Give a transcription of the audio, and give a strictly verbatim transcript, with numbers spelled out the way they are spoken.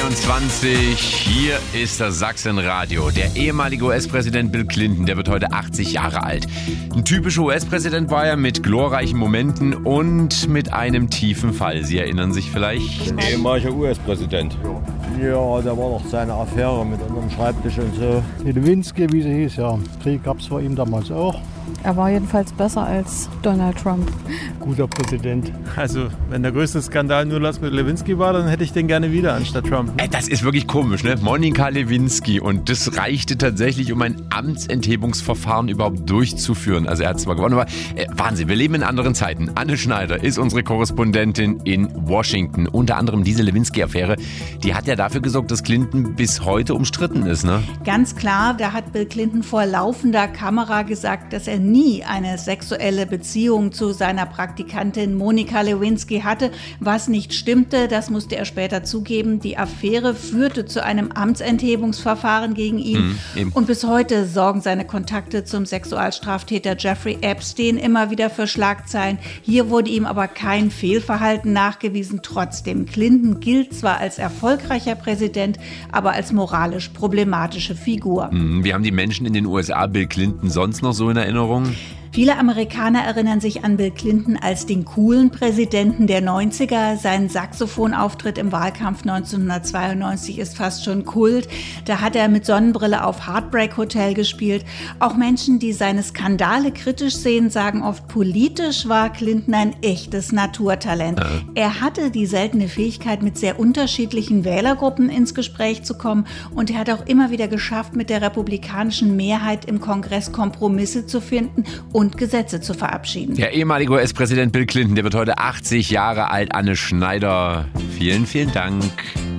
dreiundzwanzig. Hier ist das Sachsenradio. Der ehemalige U S-Präsident Bill Clinton, der wird heute achtzig Jahre alt. Ein typischer U S-Präsident war er mit glorreichen Momenten und mit einem tiefen Fall. Sie erinnern sich vielleicht? Ein ehemaliger U S-Präsident. Ja, da war doch seine Affäre mit unserem Schreibtisch und so. Die Lewinsky, wie sie hieß, ja. Krieg gab es vor ihm damals auch. Er war jedenfalls besser als Donald Trump. Guter Präsident. Also, wenn der größte Skandal nur das mit Lewinsky war, dann hätte ich den gerne wieder anstatt Trump. Ne? Ey, das ist wirklich komisch, ne? Monika Lewinsky. Und das reichte tatsächlich, um ein Amtsenthebungsverfahren überhaupt durchzuführen. Also er hat zwar gewonnen, aber äh, Wahnsinn, wir leben in anderen Zeiten. Anne Schneider ist unsere Korrespondentin in Washington. Unter anderem diese Lewinsky-Affäre, die hat ja dafür gesorgt, dass Clinton bis heute umstritten ist, ne? Ganz klar, da hat Bill Clinton vor laufender Kamera gesagt, dass er nie eine sexuelle Beziehung zu seiner Praktikantin Monika Lewinsky hatte, was nicht stimmte. Das musste er später zugeben. Die Affäre führte zu einem Amtsenthebungsverfahren gegen ihn. Mhm, und bis heute sorgen seine Kontakte zum Sexualstraftäter Jeffrey Epstein immer wieder für Schlagzeilen. Hier wurde ihm aber kein Fehlverhalten nachgewiesen. Trotzdem, Clinton gilt zwar als erfolgreicher Präsident, aber als moralisch problematische Figur. Mhm, wie haben die Menschen in den U S A Bill Clinton sonst noch so in Erinnerung? Viele Amerikaner erinnern sich an Bill Clinton als den coolen Präsidenten der neunziger. Sein Saxophonauftritt im Wahlkampf neunzehnhundertzweiundneunzig ist fast schon Kult. Da hat er mit Sonnenbrille auf Heartbreak Hotel gespielt. Auch Menschen, die seine Skandale kritisch sehen, sagen oft, politisch war Clinton ein echtes Naturtalent. Ja. Er hatte die seltene Fähigkeit, mit sehr unterschiedlichen Wählergruppen ins Gespräch zu kommen. Und er hat auch immer wieder geschafft, mit der republikanischen Mehrheit im Kongress Kompromisse zu finden und und Gesetze zu verabschieden. Der ehemalige U S-Präsident Bill Clinton, der wird heute achtzig Jahre alt. Anne Schneider, vielen, vielen Dank.